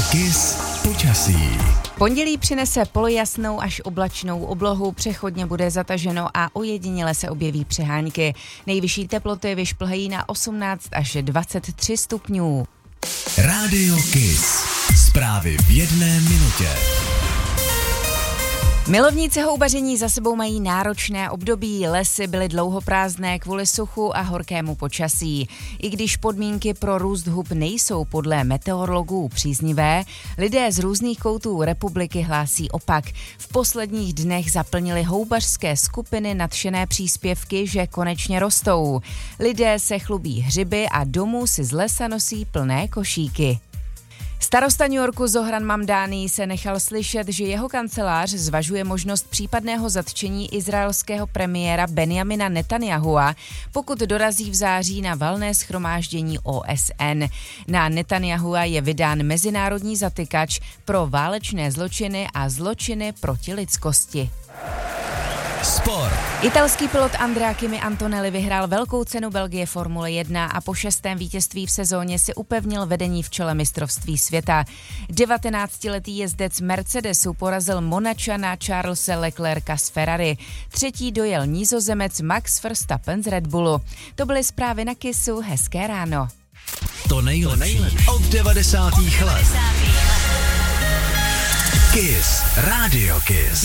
Kiss počasí. Pondělí přinese polojasnou až oblačnou oblohu, přechodně bude zataženo a ojediněle se objeví přehánky. Nejvyšší teploty vyšplhají na 18 až 23 stupňů. Rádio Kiss. Zprávy v 1 minutě. Milovníci houbaření za sebou mají náročné období. Lesy byly dlouho prázdné kvůli suchu a horkému počasí. I když podmínky pro růst hub nejsou podle meteorologů příznivé, lidé z různých koutů republiky hlásí opak. V posledních dnech zaplnily houbařské skupiny nadšené příspěvky, že konečně rostou. Lidé se chlubí hřiby a domů si z lesa nosí plné košíky. Starosta New Yorku Zohran Mamdani se nechal slyšet, že jeho kancelář zvažuje možnost případného zatčení izraelského premiéra Benjamina Netanyahua, pokud dorazí v září na valné shromáždění OSN. Na Netanyahua je vydán mezinárodní zatykač pro válečné zločiny a zločiny proti lidskosti. Sport. Italský pilot Andrea Kimi Antonelli vyhrál velkou cenu Belgie Formule 1 a po 6. vítězství v sezóně si upevnil vedení v čele mistrovství světa. 19-letý jezdec Mercedesu porazil Monačana Charlese Leclerca z Ferrari. Třetí dojel Nizozemec Max Verstappen z Red Bullu. To byly zprávy na Kissu, hezké ráno. To nejlepší od 90. let. Kiss. Rádio Kiss.